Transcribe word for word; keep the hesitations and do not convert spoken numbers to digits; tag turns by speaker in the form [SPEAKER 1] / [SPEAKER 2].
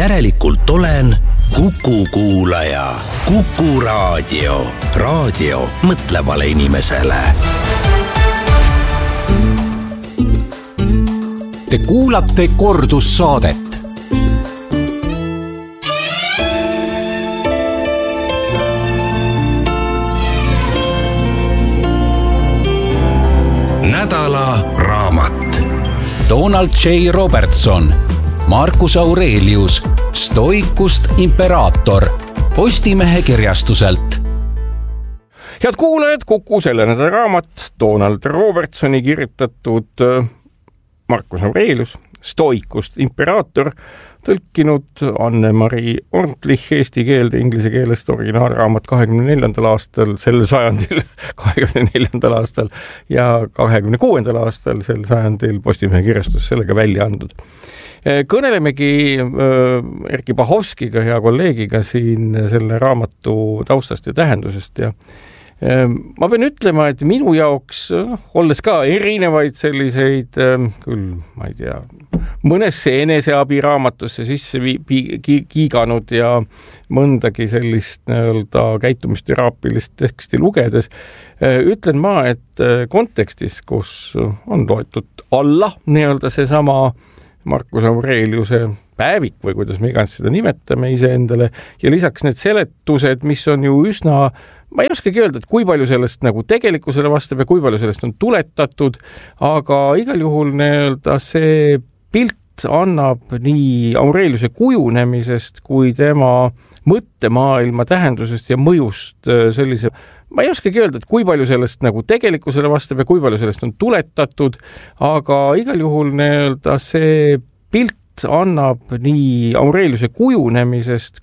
[SPEAKER 1] Järelikult olen Kuku kuulaja. Kuku raadio. Raadio mõtlevale inimesele.
[SPEAKER 2] Te kuulate kordussaadet.
[SPEAKER 1] Nädala raamat.
[SPEAKER 2] Donald J. Robertson, Marcus Aurelius, Stoikust imperaator, Postimehe kirjastuselt.
[SPEAKER 3] Head kuulajad, Kuku selle nädala raamat, Donald Robertsoni kirjutatud Marcus Aurelius, Stoikust imperaator, tõlkinud Anne-Mari Orntlich eesti keelde, inglise keelest originaalraamat kahekümne neljandal aastal, sel sajandil kahekümne neljandal aastal ja kahekümne kuuendal aastal sel sajandil Postimehe kirjastus sellega välja andnud. Kõnelemegi Erki Bahovskiga, hea kolleegiga siin selle raamatu taustast ja tähendusest ja ma pean ütlema, et minu jaoks, olles ka erinevaid selliseid, küll, ma ei tea, mõnesse eneseabi raamatusse sisse kiiganud ja mõndagi sellist nii-öelda käitumisteraapilist teksti lugedes, ütlen ma, et kontekstis, kus on loetud alla nii-öelda see sama Marcus Aureliuse päevik või kuidas me iganes seda nimetame iseendale ja lisaks need seletused, mis on ju üsna, ma ei oskagi öelda, et kui palju sellest nagu tegelikkusele vastab ja kui palju sellest on tuletatud, aga igal juhul nii-öelda see pilt annab nii Aureliuse kujunemisest kui tema mõttemaailma tähendusest ja mõjust sellise, ma ei oskagi öelda, et kui palju sellest nagu tegelikkusele vastab ja kui palju sellest on tuletatud, aga igal juhul nii-öelda see pilt annab nii Aureliuse kujunemisest